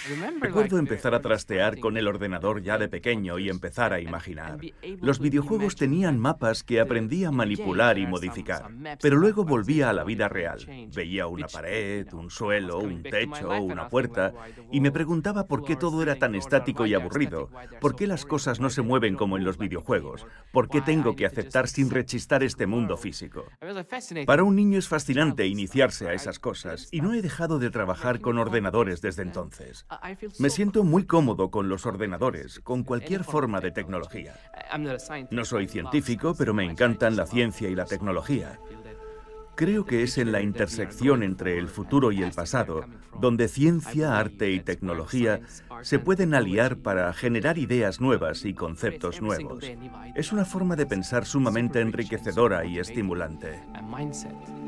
Recuerdo empezar a trastear con el ordenador ya de pequeño y empezar a imaginar. Los videojuegos tenían mapas que aprendí a manipular y modificar, pero luego volvía a la vida real. Veía una pared, un suelo, un techo, una puerta, y me preguntaba por qué todo era tan estático y aburrido, por qué las cosas no se mueven como en los videojuegos, por qué tengo que aceptar sin rechistar este mundo físico. Para un niño es fascinante iniciarse a esas cosas, y no he dejado de trabajar con ordenadores desde entonces. Me siento muy cómodo con los ordenadores, con cualquier forma de tecnología. No soy científico, pero me encantan la ciencia y la tecnología. Creo que es en la intersección entre el futuro y el pasado, donde ciencia, arte y tecnología se pueden aliar para generar ideas nuevas y conceptos nuevos. Es una forma de pensar sumamente enriquecedora y estimulante.